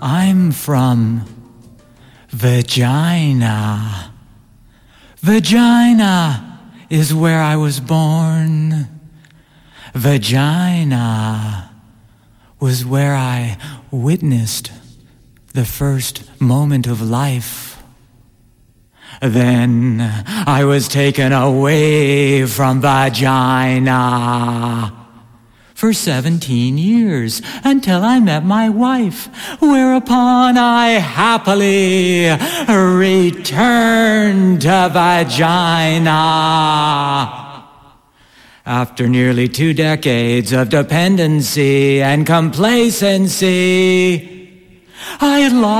I'm from Vagina. Vagina is where I was born. Vagina was where I witnessed the first moment of life. Then I was taken away from Vagina for 17 years until I met my wife, whereupon I happily returned to Vagina. After nearly 2 decades of dependency and complacency, I had lost